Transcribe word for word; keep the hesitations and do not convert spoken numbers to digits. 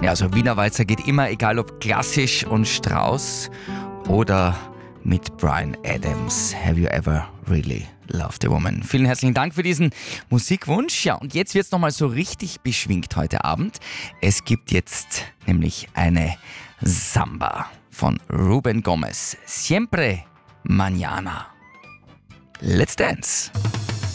Ja, also Wiener Walzer geht immer, egal ob klassisch und Strauss oder mit Bryan Adams. Have you ever really loved a woman? Vielen herzlichen Dank für diesen Musikwunsch. Ja, und jetzt wird's nochmal so richtig beschwingt heute Abend. Es gibt jetzt nämlich eine Samba von Ruben Gomez. Siempre Mañana. Let's dance.